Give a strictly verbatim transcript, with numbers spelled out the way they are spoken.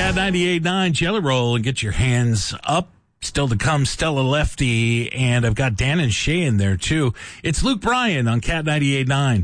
Cat ninety-eight point nine Jelly Roll and get your hands up. Still to come, Stella Lefty, and I've got Dan and Shay in there too. It's Luke Bryan on Cat ninety-eight point nine.